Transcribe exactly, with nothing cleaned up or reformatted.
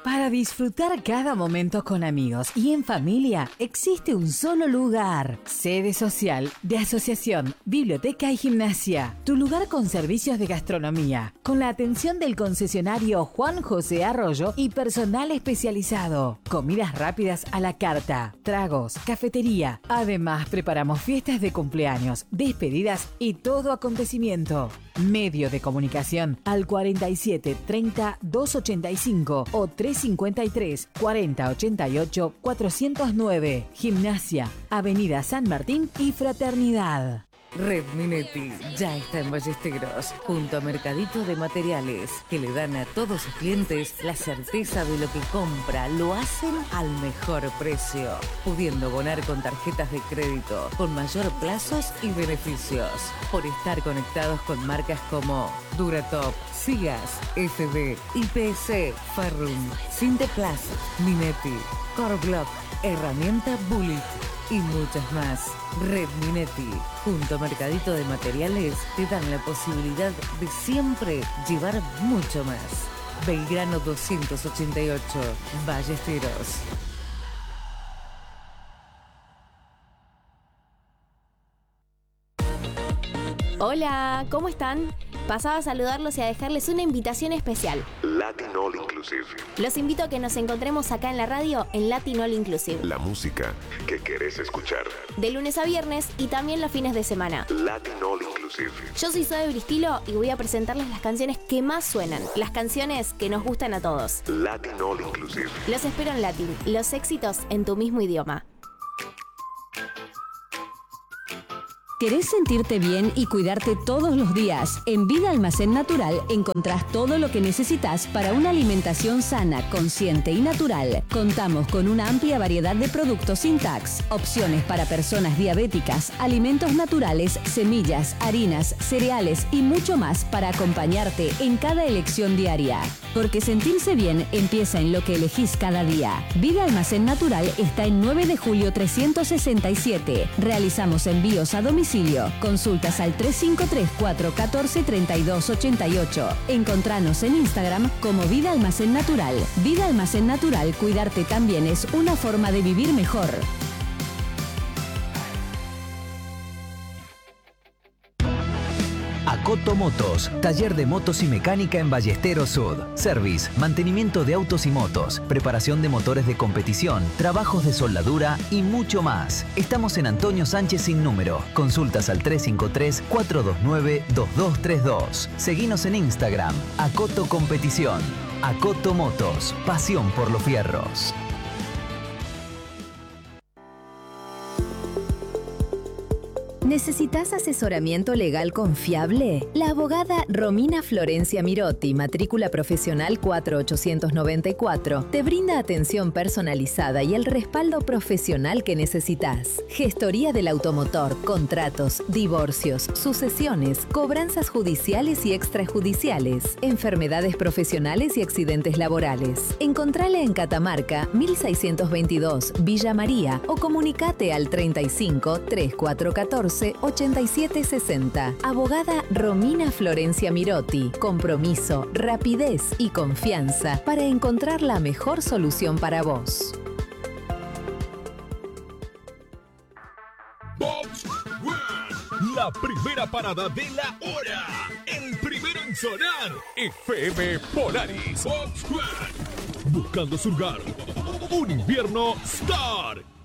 Para disfrutar cada momento con amigos y en familia, existe un solo lugar. Sede social de Asociación, Biblioteca y Gimnasia. Tu lugar con servicios de gastronomía, con la atención del concesionario Juan José Arroyo y personal especializado. Comidas rápidas a la carta, tragos, cafetería. Además, preparamos fiestas de cumpleaños, despedidas y todo acontecimiento. Medio de comunicación al cuarenta y siete treinta doscientos ochenta y cinco o trescientos cincuenta y tres cuarenta ochenta y ocho cuatrocientos nueve. Gimnasia, Avenida San Martín y Fraternidad. Red Minetti ya está en Ballesteros, junto a Mercadito de Materiales, que le dan a todos sus clientes la certeza de lo que compra, lo hacen al mejor precio, pudiendo abonar con tarjetas de crédito, con mayor plazos y beneficios, por estar conectados con marcas como Duratop, Sigas, F D, I P S, Ferrum, Sinteplas, Minetti, Corblock, Herramienta Bullet y muchas más. Red Minetti, junto a Mercadito de Materiales, te dan la posibilidad de siempre llevar mucho más. Belgrano doscientos ochenta y ocho, Ballesteros. Hola, ¿cómo están? Pasaba a saludarlos y a dejarles una invitación especial. Latin All Inclusive. Los invito a que nos encontremos acá en la radio en Latin All Inclusive. La música que querés escuchar. De lunes a viernes y también los fines de semana. Latin All Inclusive. Yo soy Zoe Bristilo y voy a presentarles las canciones que más suenan. Las canciones que nos gustan a todos. Latin All Inclusive. Los espero en Latin. Los éxitos en tu mismo idioma. ¿Querés sentirte bien y cuidarte todos los días? En Vida Almacén Natural encontrás todo lo que necesitas para una alimentación sana, consciente y natural. Contamos con una amplia variedad de productos sin tax, opciones para personas diabéticas, alimentos naturales, semillas, harinas, cereales y mucho más para acompañarte en cada elección diaria. Porque sentirse bien empieza en lo que elegís cada día. Vida Almacén Natural está en nueve de julio trescientos sesenta y siete. Realizamos envíos a domicilio. Consultas al tres cinco tres, cuatro uno cuatro, tres dos ocho ocho. Encontranos en Instagram como Vida Almacén Natural. Vida Almacén Natural, cuidarte también es una forma de vivir mejor. Acoto Motos, taller de motos y mecánica en Ballesteros Sud. Service, mantenimiento de autos y motos, preparación de motores de competición, trabajos de soldadura y mucho más. Estamos en Antonio Sánchez sin número. Consultas al tres cinco tres, cuatro dos nueve, dos dos tres dos. Seguinos en Instagram, Acoto Competición. Acoto Motos, pasión por los fierros. ¿Necesitas asesoramiento legal confiable? La abogada Romina Florencia Mirotti, matrícula profesional cuatro mil ochocientos noventa y cuatro, te brinda atención personalizada y el respaldo profesional que necesitas. Gestoría del automotor, contratos, divorcios, sucesiones, cobranzas judiciales y extrajudiciales, enfermedades profesionales y accidentes laborales. Encontrala en Catamarca, mil seiscientos veintidós, Villa María, o comunicate al treinta y cinco, treinta y cuatro catorce, ochenta y siete sesenta. Abogada Romina Florencia Mirotti. Compromiso, rapidez y confianza para encontrar la mejor solución para vos. Box One, la primera parada de la hora. El primero en sonar. F M Polaris. Box One, buscando surgar un invierno Star.